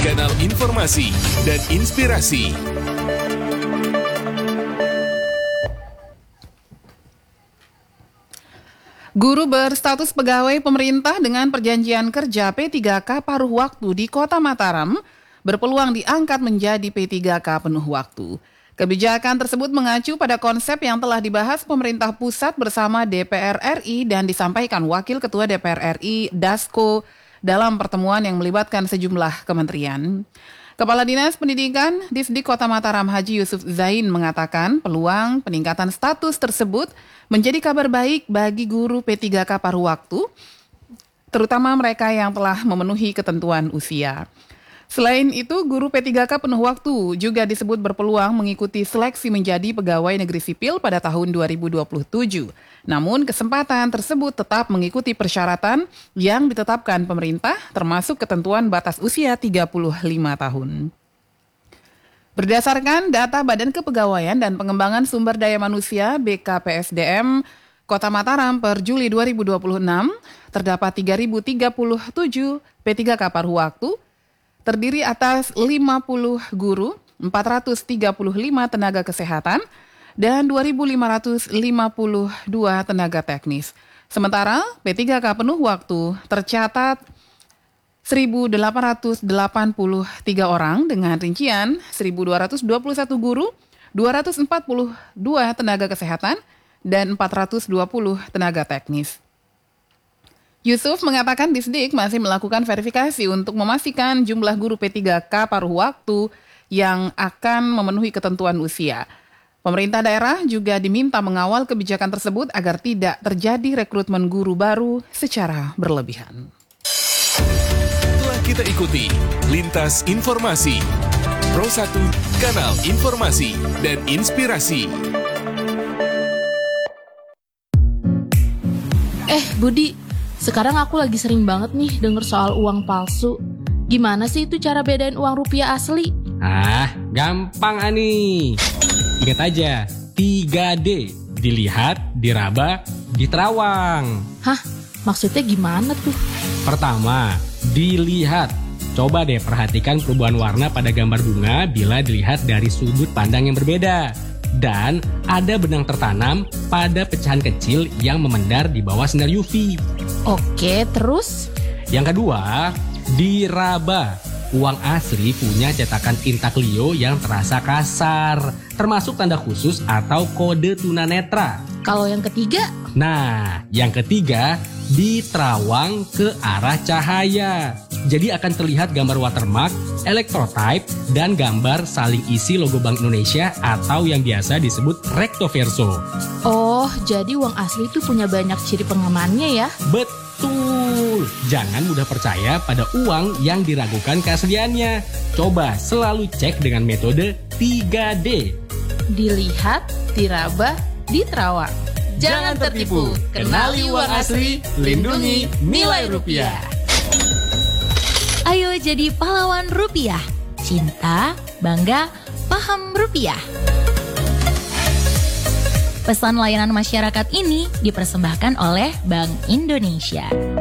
kanal informasi dan inspirasi. Guru berstatus pegawai pemerintah dengan perjanjian kerja P3K paruh waktu di Kota Mataram berpeluang diangkat menjadi P3K penuh waktu. Kebijakan tersebut mengacu pada konsep yang telah dibahas pemerintah pusat bersama DPR RI dan disampaikan Wakil Ketua DPR RI Dasko dalam pertemuan yang melibatkan sejumlah kementerian. Kepala Dinas Pendidikan Disdik Kota Mataram Haji Yusuf Zain mengatakan peluang peningkatan status tersebut menjadi kabar baik bagi guru P3K paruh waktu, terutama mereka yang telah memenuhi ketentuan usia. Selain itu, guru P3K penuh waktu juga disebut berpeluang mengikuti seleksi menjadi pegawai negeri sipil pada tahun 2027. Namun, kesempatan tersebut tetap mengikuti persyaratan yang ditetapkan pemerintah, termasuk ketentuan batas usia 35 tahun. Berdasarkan data Badan Kepegawaian dan Pengembangan Sumber Daya Manusia BKPSDM Kota Mataram per Juli 2026, terdapat 3.037 P3K paruh waktu, terdiri atas 50 guru, 435 tenaga kesehatan, dan 2.552 tenaga teknis. Sementara P3K penuh waktu tercatat 1.883 orang dengan rincian 1.221 guru, 242 tenaga kesehatan, dan 420 tenaga teknis. Yusuf mengatakan Disdik masih melakukan verifikasi untuk memastikan jumlah guru P3K paruh waktu yang akan memenuhi ketentuan usia. Pemerintah daerah juga diminta mengawal kebijakan tersebut agar tidak terjadi rekrutmen guru baru secara berlebihan. Telah kita ikuti Lintas Informasi Pro 1 Kanal Informasi dan Inspirasi. Budi, sekarang aku lagi sering banget nih denger soal uang palsu. Gimana sih itu cara bedain uang rupiah asli? Gampang Ani. Ingat aja, 3D. Dilihat, diraba, diterawang. Hah? Maksudnya gimana tuh? Pertama, dilihat. Coba deh perhatikan perubahan warna pada gambar bunga bila dilihat dari sudut pandang yang berbeda. Dan ada benang tertanam pada pecahan kecil yang memendar di bawah sinar UV. Oke, terus? Yang kedua, diraba. Uang asli punya cetakan intaglio yang terasa kasar, termasuk tanda khusus atau kode tunanetra. Kalau yang ketiga? Nah, yang ketiga, diterawang ke arah cahaya. Jadi akan terlihat gambar watermark, electrotype, dan gambar saling isi logo Bank Indonesia atau yang biasa disebut recto verso. Oh, jadi uang asli itu punya banyak ciri pengamannya ya? Betul! Jangan mudah percaya pada uang yang diragukan keasliannya. Coba selalu cek dengan metode 3D. Dilihat, diraba, diterawang. Jangan tertipu. Kenali uang asli, lindungi nilai rupiah. Ayo jadi pahlawan rupiah. Cinta, bangga, paham rupiah. Pesan layanan masyarakat ini dipersembahkan oleh Bank Indonesia.